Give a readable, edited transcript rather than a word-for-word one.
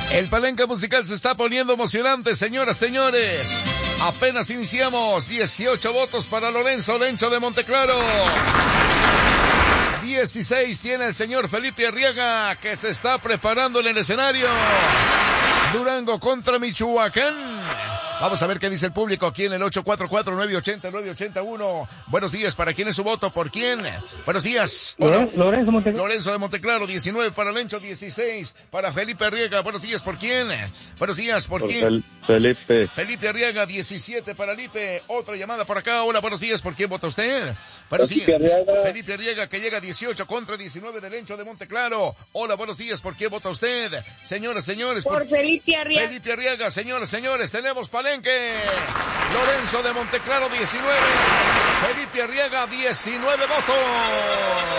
El palenque musical se está poniendo emocionante, señoras, señores. Apenas iniciamos. 18 votos para Lorenzo Lencho de Monteclaro. 16 tiene el señor Felipe Arriaga, que se está preparando en el escenario. Durango contra Michoacán. Vamos a ver qué dice el público aquí en el 844-980-981. Buenos días, ¿para quién es su voto? ¿Por quién? Buenos días. Lorenzo Monteclaro. Lorenzo de Monteclaro, 19 para Lencho, 16 para Felipe Arriaga. Buenos días, ¿por quién? Buenos días, ¿por quién? Felipe. Felipe Arriaga, 17 para Lipe. Otra llamada por acá. Hola, buenos días, ¿por quién vota usted? Buenos días. Felipe Arriaga, que llega 18 contra 19 de Lencho de Monteclaro. Hola, buenos días, ¿por quién vota usted? Señoras, señores. Por Felipe Arriaga. Felipe Arriaga, señoras, señores, tenemos palenque. Lorenzo de Monteclaro, 19. Felipe Arriaga, 19 votos.